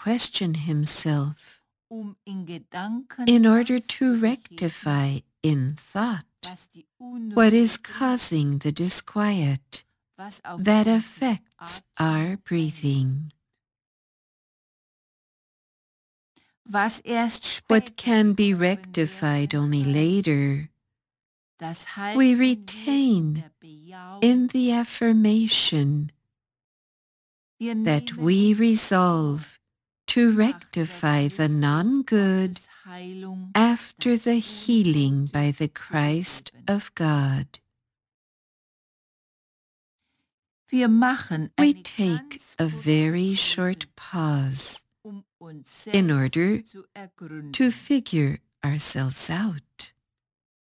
question himself in Gedanken in order to rectify in thought was die what is causing the disquiet was auf that unseren affects Atem our breathing. was erst What später can be behoben rectified werden only kann, later, das we halten wir in retain der Bejahung. in the affirmation Wir that nehmen we uns resolve to nach rectify der the non-good Gottes Heilung after das the healing by the Ungute zu Christ beheben. of God. Wir machen We eine take ganz a kurze very Pause, short pause uns in selbst order zu ergründen. to figure ourselves out.